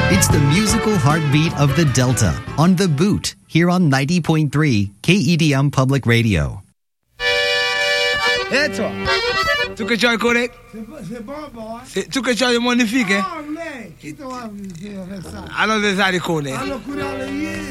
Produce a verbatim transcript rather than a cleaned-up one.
It's the musical heartbeat of the Delta on The Boot here on ninety point three K E D M Public Radio. Eh toi, tu que tu es correct? C'est bon, bon. Tu que tu es magnifique, hein? Oh, mais, qui t'a fait ça? Alors, les aricons, hein? Alors,